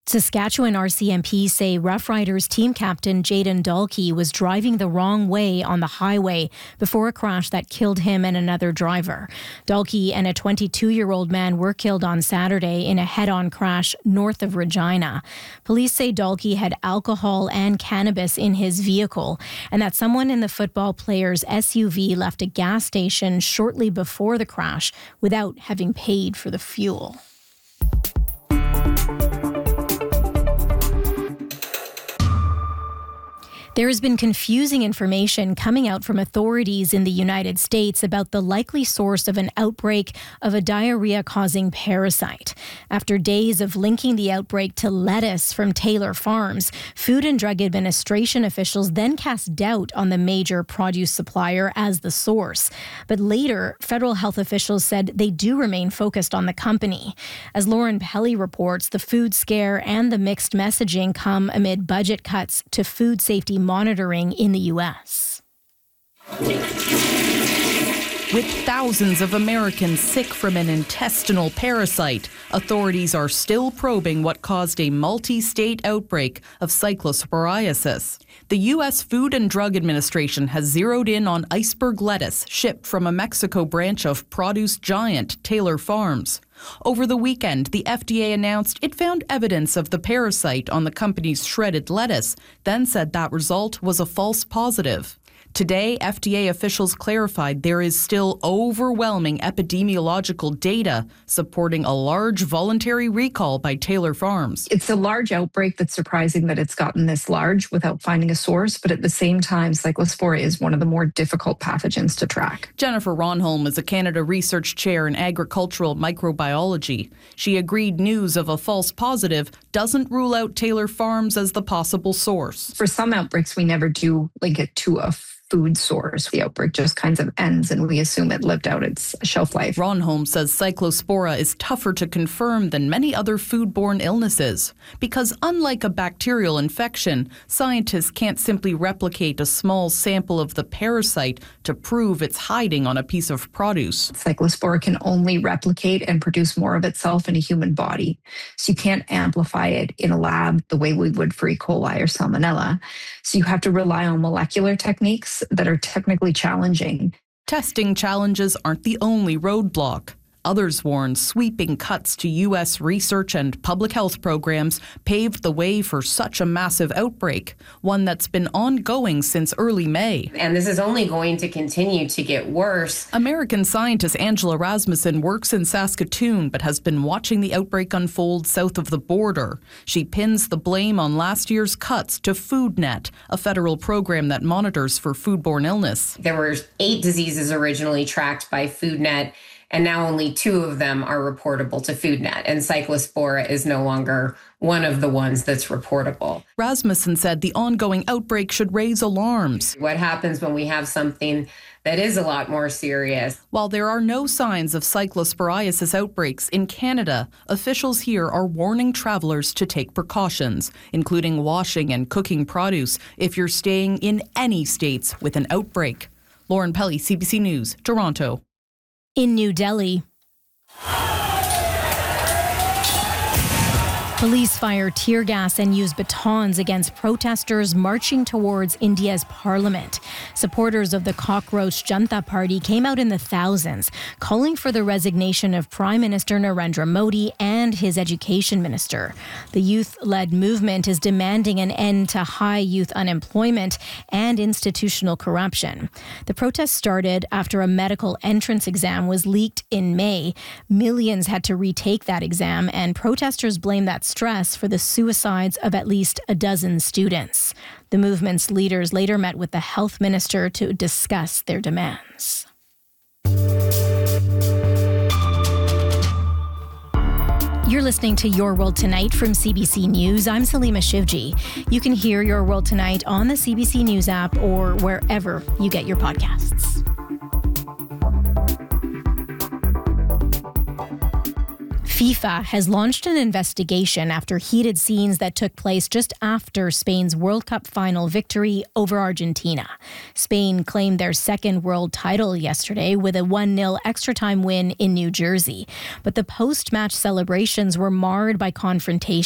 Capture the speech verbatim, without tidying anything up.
Saskatchewan R C M P say Rough Riders team captain Jayden Dalkey was driving the wrong way on the highway before a crash that killed him and another driver. Dalkey and a twenty-two-year-old man were killed on Saturday in a head-on crash north of Regina. Police say Dalkey had alcohol and cannabis in his vehicle and that someone in the football player's S U V left a gas station shortly before the crash without having paid for the fuel. There has been confusing information coming out from authorities in the United States about the likely source of an outbreak of a diarrhea-causing parasite. After days of linking the outbreak to lettuce from Taylor Farms, Food and Drug Administration officials then cast doubt on the major produce supplier as the source. But later, federal health officials said they do remain focused on the company. As Lauren Pelly reports, the food scare and the mixed messaging come amid budget cuts to food safety monitoring in the U S. With thousands of Americans sick from an intestinal parasite, authorities are still probing what caused a multi-state outbreak of cyclosporiasis. The U S Food and Drug Administration has zeroed in on iceberg lettuce shipped from a Mexico branch of produce giant Taylor Farms. Over the weekend, the F D A announced it found evidence of the parasite on the company's shredded lettuce, then said that result was a false positive. Today, F D A officials clarified there is still overwhelming epidemiological data supporting a large voluntary recall by Taylor Farms. It's a large outbreak that's surprising that it's gotten this large without finding a source, but at the same time, Cyclospora is one of the more difficult pathogens to track. Jennifer Ronholm is a Canada Research Chair in Agricultural Microbiology. She agreed news of a false positive doesn't rule out Taylor Farms as the possible source. For some outbreaks, we never do link it to a food source. The outbreak just kind of ends and we assume it lived out its shelf life. Ronholm says Cyclospora is tougher to confirm than many other foodborne illnesses because unlike a bacterial infection, scientists can't simply replicate a small sample of the parasite to prove it's hiding on a piece of produce. Cyclospora can only replicate and produce more of itself in a human body. So you can't amplify it in a lab the way we would for E. coli or Salmonella. So you have to rely on molecular techniques that are technically challenging. Testing challenges aren't the only roadblock. Others warn sweeping cuts to U S research and public health programs paved the way for such a massive outbreak, one that's been ongoing since early May. And this is only going to continue to get worse. American scientist Angela Rasmussen works in Saskatoon but has been watching the outbreak unfold south of the border. She pins the blame on last year's cuts to FoodNet, a federal program that monitors for foodborne illness. There were eight diseases originally tracked by FoodNet, and now only two of them are reportable to FoodNet, and Cyclospora is no longer one of the ones that's reportable. Rasmussen said the ongoing outbreak should raise alarms. What happens when we have something that is a lot more serious? While there are no signs of cyclosporiasis outbreaks in Canada, officials here are warning travelers to take precautions, including washing and cooking produce if you're staying in any states with an outbreak. Lauren Pelly, C B C News, Toronto. In New Delhi, police fire tear gas and use batons against protesters marching towards India's parliament. Supporters of the Cockroach Janata Party came out in the thousands, calling for the resignation of Prime Minister Narendra Modi and his education minister. The youth-led movement is demanding an end to high youth unemployment and institutional corruption. The protest started after a medical entrance exam was leaked in May. Millions had to retake that exam, and protesters blame that stress for the suicides of at least a dozen students. The movement's leaders later met with the health minister to discuss their demands. You're listening to Your World Tonight from C B C News. I'm Salima Shivji. You can hear Your World Tonight on the C B C News app or wherever you get your podcasts. FIFA has launched an investigation after heated scenes that took place just after Spain's World Cup final victory over Argentina. Spain claimed their second world title yesterday with a one nil extra time win in New Jersey. But the post-match celebrations were marred by confrontation